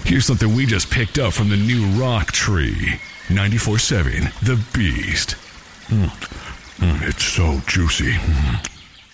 Here's something we just picked up from the new rock tree. 94.7, The Beast. It's so juicy.